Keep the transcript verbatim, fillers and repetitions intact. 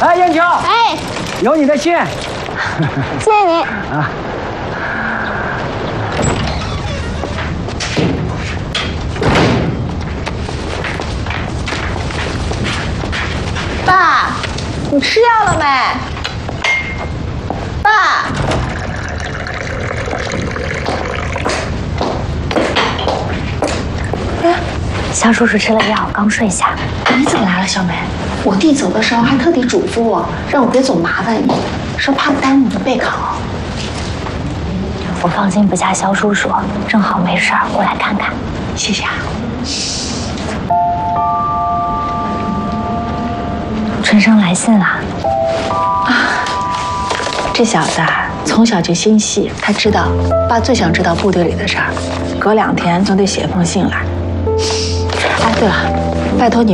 哎，燕秋， 哎， 有你的信。 谢谢你啊。 爸，你吃药了没？爸。 肖叔叔吃了药，刚睡下。 你怎么来了，小梅？我弟走的时候还特地嘱咐我，让我别总麻烦你，说怕耽误你的备考。 我放心不下肖叔叔，正好没事儿过来看看。 谢谢啊。 春生来信了。 啊，这小子啊，从小就心细，他知道爸最想知道部队里的事儿，隔两天总得写封信来。哎，对了，拜托你